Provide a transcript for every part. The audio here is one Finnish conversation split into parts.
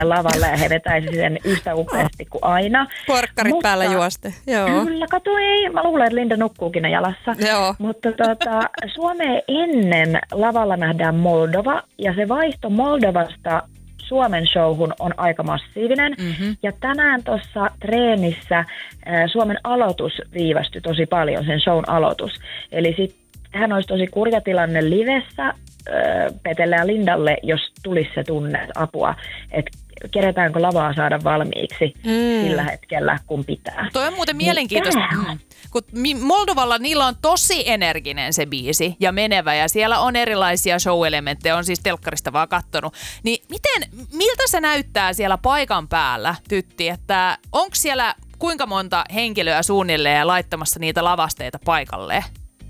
lavalle ja he vetäisi sen yhtä upeasti kuin aina. Porkkarit päällä juoste. Joo. Kyllä, kato ei. Mä luulen, että Linda nukkuukin ne jalassa. Joo. Mutta Suomeen ennen lavalla nähdään Moldova ja se vaihto Moldovasta Suomen showhun on aika massiivinen. Mm-hmm. Ja tänään tuossa treenissä Suomen aloitus viivästyi tosi paljon, sen shown aloitus. Eli hän olisi tosi kurja tilanne livessä Petelle ja Lindalle, jos tulisi se tunne apua, että keretäänkö lavaa saada valmiiksi sillä hetkellä, kun pitää. Toi on muuten mielenkiintoista. Kun Moldovalla niillä on tosi energinen se biisi ja menevä ja siellä on erilaisia show-elementtejä, on siis telkkarista vaan kattonut. Niin miltä se näyttää siellä paikan päällä, Tytti, että onko siellä kuinka monta henkilöä suunnilleen ja laittamassa niitä lavasteita paikalleen?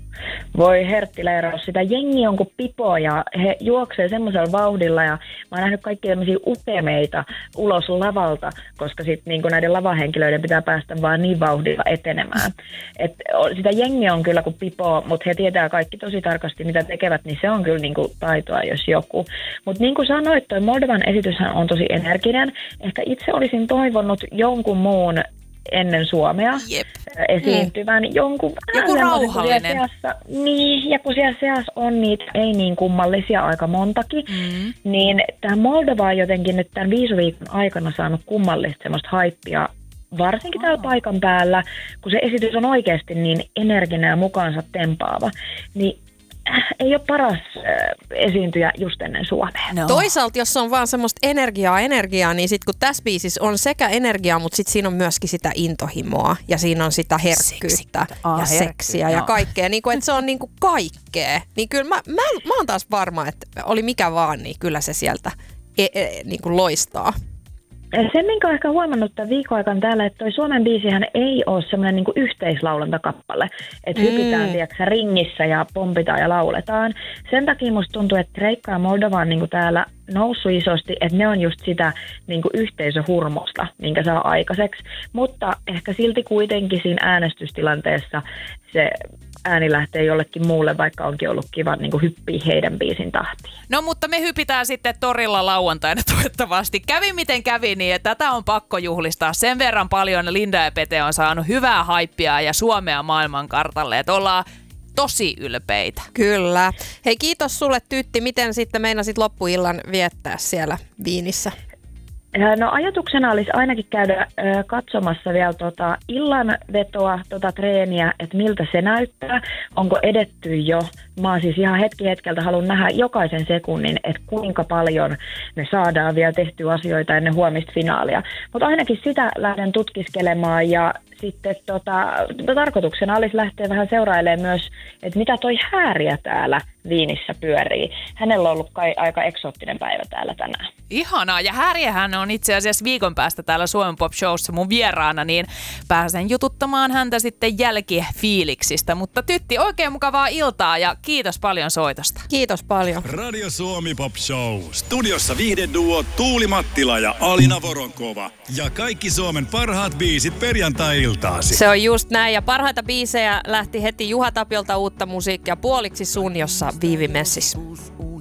Voi herttileeraus, sitä jengi on kuin pipo ja he juoksee semmoisella vauhdilla ja mä oon nähnyt kaikkia tämmöisiä upemeita ulos lavalta, koska sit niin näiden lavahenkilöiden pitää päästä vaan niin vauhdilla etenemään. Et sitä jengi on kyllä kuin pipo, mutta he tietää kaikki tosi tarkasti mitä tekevät, niin se on kyllä niin kuin taitoa jos joku. Mutta niin kuin sanoit, toi Moldovan esityshän on tosi energinen. Ehkä itse olisin toivonut jonkun muun ennen Suomea esiintyvän joku rauhallinen. Niin, ja kun siellä seassa on niitä ei niin kummallisia aika montakin, niin tämä Moldova on jotenkin nyt tämän 5 viikon aikana saanut kummallista semmoista haippia, varsinkin täällä paikan päällä, kun se esitys on oikeasti niin energinen ja mukaansa tempaava, niin ei ole paras esiintyjä just ennen Suomea. No. Toisaalta, jos on vaan semmoista energiaa, niin sitten kun tässä biisissä on sekä energiaa, mutta sitten siinä on myöskin sitä intohimoa ja siinä on sitä herkkyyttä ja seksiä ja kaikkea. Niin kuin, että se on niin kuin kaikkea. Niin kyllä mä oon taas varma, että oli mikä vaan, niin kyllä se sieltä niin kuin loistaa. Se, minkä olen ehkä huomannut tämän viikon aikana täällä, että toi Suomen biisihän ei ole semmoinen niin kuin yhteislaulantakappale, että hypitään tiedätkö, ringissä ja pompitaan ja lauletaan. Sen takia musta tuntuu, että Kreikka ja Moldova on niin kuin täällä noussut isosti, että ne on just sitä niin kuin yhteisöhurmosta, minkä saa aikaiseksi, mutta ehkä silti kuitenkin siinä äänestystilanteessa se ääni lähtee jollekin muulle, vaikka onkin ollut kiva niin kuin hyppiä heidän biisin tahtiin. No mutta me hypitään sitten torilla lauantaina toivottavasti. Kävi miten kävi, niin tätä on pakko juhlistaa. Sen verran paljon Linda ja Pete on saanut hyvää haippia ja Suomea maailmankartalle, että ollaan tosi ylpeitä. Kyllä. Hei, kiitos sulle Tytti. Miten sitten meinasit loppuillan viettää siellä Viinissä? No ajatuksena olisi ainakin käydä katsomassa vielä illanvetoa, treeniä, että miltä se näyttää, onko edetty jo. Mä siis ihan hetkeltä haluan nähdä jokaisen sekunnin, että kuinka paljon me saadaan vielä tehtyä asioita ennen huomista finaalia. Mutta ainakin sitä lähden tutkiskelemaan ja sitten tarkoituksena olisi lähteä vähän seurailemaan myös, että mitä toi Hääriä täällä Viinissä pyörii. Hänellä on ollut aika eksoottinen päivä täällä tänään. Ihanaa, ja Hääriähän on itse asiassa viikon päästä täällä Suomen Pop Showssa mun vieraana, niin pääsen jututtamaan häntä sitten jälkifiiliksistä. Mutta Tytti, oikein mukavaa iltaa ja kiitos paljon soitosta. Kiitos paljon. Radio Suomi Pop Show. Studiossa viihdeduo Tuuli Mattila ja Alina Voronkova. Ja kaikki Suomen parhaat biisit perjantai-iltaasi. Se on just näin, ja parhaita biisejä lähti heti Juha Tapiolta uutta musiikkia Puoliksi sun, jossa Viivi Messis.